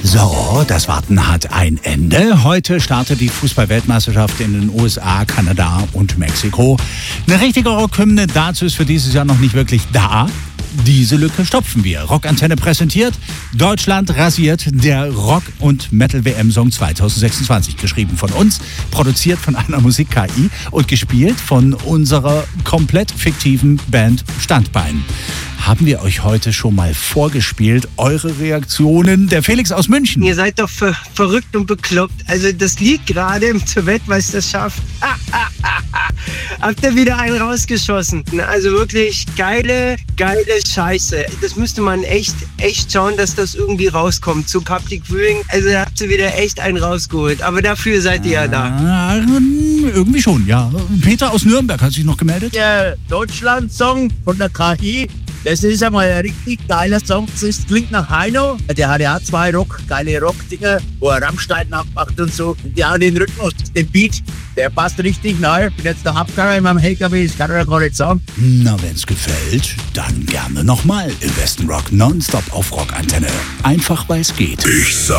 So, das Warten hat ein Ende. Heute startet die Fußball-Weltmeisterschaft in den USA, Kanada und Mexiko. Eine richtige Rockhymne dazu ist für dieses Jahr noch nicht wirklich da. Diese Lücke stopfen wir. Rockantenne präsentiert, Deutschland rasiert, der Rock- und Metal-WM-Song 2026. Geschrieben von uns, produziert von einer Musik-KI und gespielt von unserer komplett fiktiven Band Standbein. Haben wir euch heute schon mal vorgespielt. Eure Reaktionen? Der Felix aus München. Ihr seid doch verrückt und bekloppt. Also das Lied gerade zur Weltmeisterschaft. Habt ihr wieder einen rausgeschossen. Also wirklich geile Scheiße. Das müsste man echt schauen, dass das irgendwie rauskommt zu Public Viewing. Also da habt ihr wieder echt einen rausgeholt. Aber dafür seid ihr ja da. Irgendwie schon, ja. Peter aus Nürnberg hat sich noch gemeldet. Der Deutschland-Song von der KI. Das ist einmal ein richtig geiler Song. Das klingt nach Heino. Der hat ja auch zwei geile Rock-Dinger, wo er Rammstein nachmacht und so. Die haben den Rhythmus, den Beat, der passt richtig neu. Ich bin jetzt der Abfahrer in meinem LKW, das kann ich ja gar nicht sagen. Na, wenn's gefällt, dann gerne nochmal im Westen Rock nonstop auf Rockantenne. Einfach, weil's geht. Ich sag